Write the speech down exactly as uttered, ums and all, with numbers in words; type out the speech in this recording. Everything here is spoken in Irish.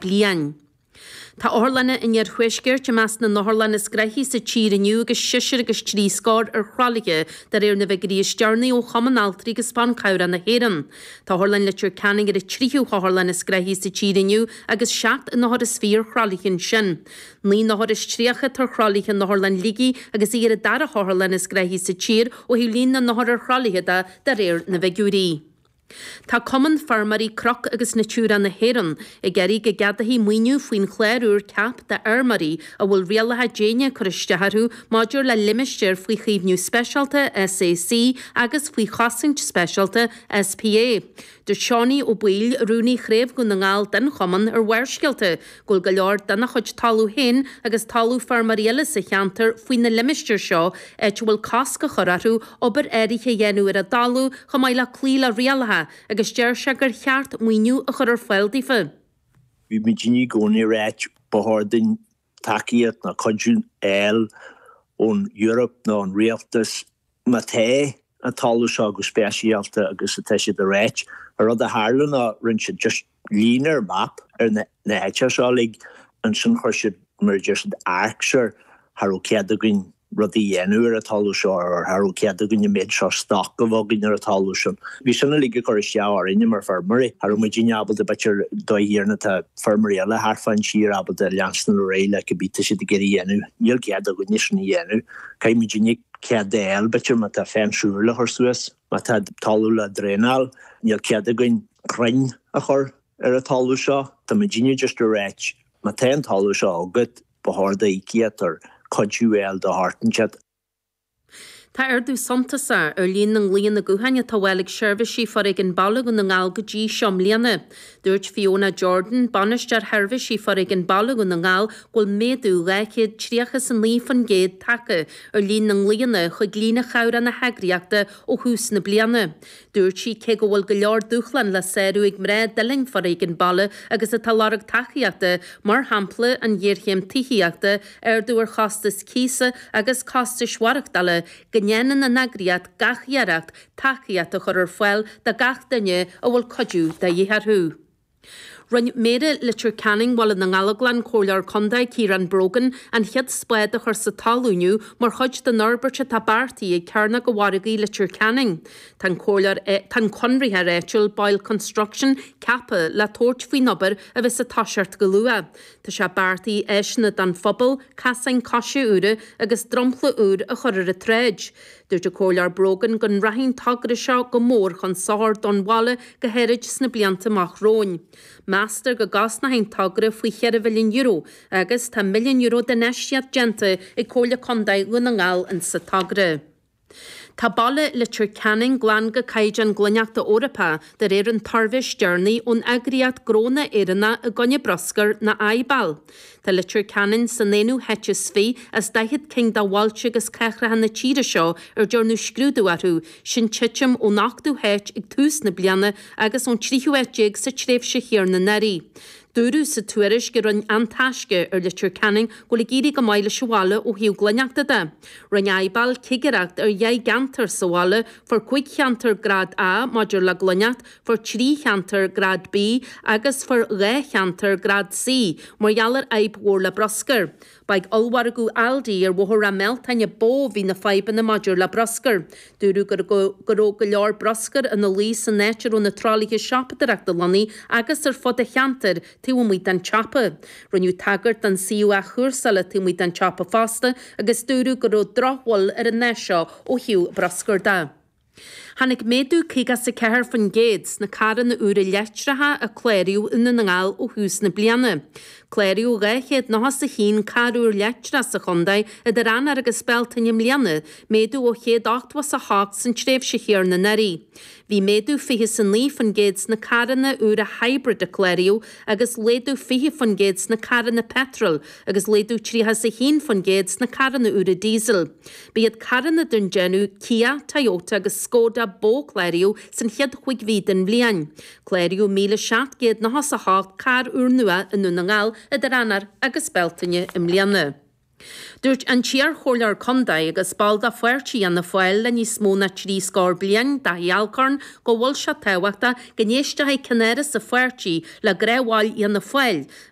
blian. Tá orlanna in ar chuisgir te meas na nóharlanna sgraihi sa tír iniu agus siisir agus trí scór ar chrálige dar ar na bheith stearnaí ó chamanaltrí agus span cawra na héran. Tá horlan le tír canning ar a tríú háharlanna sgraihi sa tír iniu agus seacht in nóhar is fír chrálichin sin. Ní nóhar is tríacha tar chrálichin nóharlan ligi agus iad a dara háharlanna sgraihi sa tír ó hiú lín na nóhar ar chrálige da dar ar na bheith Tá common farmarí croc agus na túra na héran i geirí go gadahí muoinú faoin chléirúr cap de armarí a bhfuil rialathe déine choristeharú máidir le limisteir faoi chomhnú specialta S A C agus faoi chasaint specialta S P A. Der Seánaí ó Buil rúnaí chréibh go na ngáil den choman ar bhaircealte, gúil go leor dana chuid talú hen agus talú farmaríala sa cheantar faoin na limisteir seo eit bhfuil cas go choratú obair éirithe dhéanú ar a dalú chomáile clíla rialathe agus deir se gur cheart muoinú a chur ar foiildífa. Bhí mi ginní gcónaí réit báthdainn takeíocht na coidún eil ón Europe ná an rialtas maté a talú seo go spéisialta agus a teisi de réit ar rud a Harlan a rinse just línar map ar na éite seo lig an sin chuirse mar just arcsir harú cead a gin rudí dhéanú ar a talú seo ar harú cead a gin méid seo stoc go bhagin ar a talú sin. Bhí sinna liga chuir seá ar inne mar farmarí harú mu ginne abal de betir dóhíarna tá farmaríala harfan siar abal de leansna réile go bíta si de geirí dhéanú. Níl cead a gin isna dhéanú. Cai mu ginne cead déal betir ma tá féinsúrla chuir suas, ma tá talú le drénal, níl cead a gin crain a chur ar a talú seo, tá mu ginne just a réit. Ma tá an talú seo agad báthda íciat ar coidú eil do hartansead. Tá ardú samtasa ar líon an líon na guhaine tá bhfuilig seirbhísí for ag an bailú go na ngáil go dtí seom líana. Dúirt Fiona Jordan banistear seirbhísí for ag an bailú go na ngáil ghfuil méadú leicéad tríochas an lí fan géad take ar líon na líana chuig lína chawra na heagriachta ó hús na bliana. Dúirt sí cé go bhfuil go leor dúchlan le séirú ag mré deling for ag an bailú agus a talarag tachiachta mar hampla an dhéirchéim tichiachta ar dúir chastas císa agus castas swarakdala Gnéan na nagriad gachhearacht tachiat a chur ar foiil da gach danne a bhfuil codú da dhéharthú. Run méide litir canning wal na ngalaglan cólar condaid Kieran Brogan an chiad spéid a chur sa talúniu mar chuid de Norberte tá bartaí ag cearna go bharagaí litir canning. Tan cólar tan conrithe réitiúil Boyle Construction cappa le tóirt faoi nobar a bheits a táseart go lua. Tá se bartaí éisina dan phobal, casain cosisiú úra agus drompla úr a chur a tréid. Dúirt a cólar Brogan gon rahinn tagra seo go mór chun sáir don bhile go héirid sna blianta amach róin. Master go gas na hain tagra faoi cheir bhillion euro agus tá milliún euro de neisiad genta i cóla condaid le na ngáil an sa tagra. Tá balle litir canning glan go caijan glunneachta Orapa dar ar an tarvis journey ón agriad gróna éanna a gonne broscar na aibal. Tá litir canning san néanú heitse sví as daithid cing da walche agus cechrahan na tíre seo ar dearnú scrúdú arú sin titim ó nachtú heit ag tús na bliana agus ón tríú éitig sa tréf se hir na neri. Dúrú sa tuairis go run antáisce ar litir canning go le géirí go maile seála ó hiú glanneachta de. Run aibal cigaracht ar dhé gantar sahála for chuig cheantar grad A maidir le glanneacht for trí cheantar grad B agus for ré cheantar grad C mar jalar aib hór le broscar. Baig olwargu aldi ar bhór a meltainne bó hí na faiban na maidir le broscar. Dúrú gur go go leor broscar an na lí san néitir ó na trálaige siapatarach de lani agus ar fod a cheantar tíú muid an chapa. Runniu tagart an siú a chursala tí muid an chapa fasta agus dúrú go drohwal ar an nesio ó hiú broscar da. Hannig méadú cígas sa ceir fan géads na caran na úra leitratha a chléiriú ina na ngáil ó hús na bliana. Chléiriú réichéad náhas sa hín carúr leitra sa chundaid a de ran agus speltainnim liana, méadú ó chéad áchtwa sa hácht san tréf se hir na neri. Bhí méadú fihi san lí fan géads na caran na úra hybrid a chléiriú agus léadú fihi fan géads na caran na petrol agus léadú trítha sa hín fan géads na caran na úra diesel. Bíad caran na dun genú Kia, Toyota agus Skoda bó chléiriú san chiad chuig ví den bbliain. Chléiriú míle seat géad na has a hácht car úr nua in na ngáil a de ranar agus speltainne im liana. Dúirt an tíar chólar condaid agus balda fuirtí an na foiil le ní smóna trí scór blian da hialcarn go bhfuil se tehaachta gnéiste ha canéras sa fuirtí le gréháil an na foiil